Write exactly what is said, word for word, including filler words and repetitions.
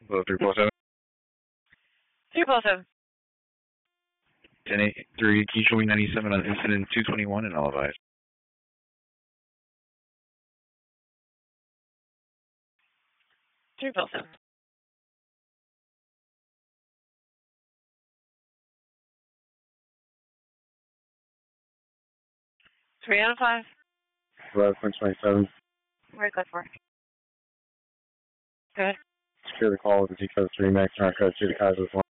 Hello, three four seven. three four seven. ten eight three, Keisha ninety-seven on incident two twenty-one and all advised. three four seven. three out of five. eleven twenty-seven. Where's that for? Good. Secure the call with the T code three, max narcotics to the Kaiser's one.